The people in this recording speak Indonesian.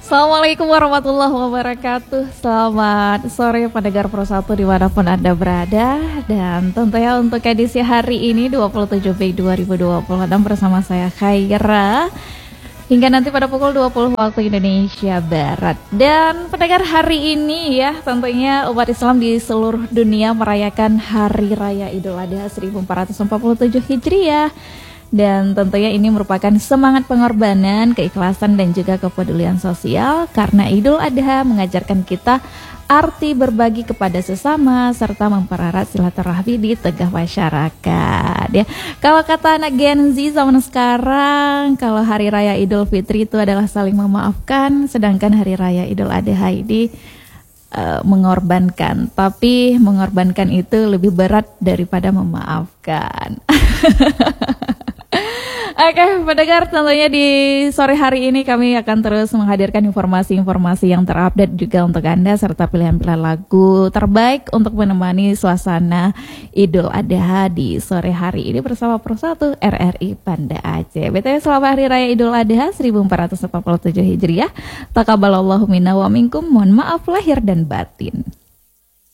Assalamualaikum warahmatullahi wabarakatuh. Selamat sore pendengar Pro 1 dimanapun Anda berada. Dan tentunya untuk edisi hari ini 27 Mei 2026 bersama saya Khaira hingga nanti pada pukul 20 waktu Indonesia Barat. Dan pendengar hari ini ya, tentunya umat Islam di seluruh dunia merayakan Hari Raya Idul Adha 1447 Hijriah. Dan tentunya ini merupakan semangat pengorbanan, keikhlasan dan juga kepedulian sosial karena Idul Adha mengajarkan kita arti berbagi kepada sesama serta mempererat silaturahmi di tengah masyarakat ya. Kalau kata anak Gen Z zaman sekarang, kalau hari raya Idul Fitri itu adalah saling memaafkan, sedangkan hari raya Idul Adha ini mengorbankan. Tapi mengorbankan itu lebih berat daripada memaafkan. Oke, pendengar, tentunya di sore hari ini kami akan terus menghadirkan informasi-informasi yang terupdate juga untuk Anda serta pilihan-pilihan lagu terbaik untuk menemani suasana Idul Adha di sore hari ini bersama Pro 1 RRI Banda Aceh. BTW selamat Hari Raya Idul Adha 1447 Hijriah. Taqabbalallahu minna wa minkum. Mohon maaf lahir dan batin.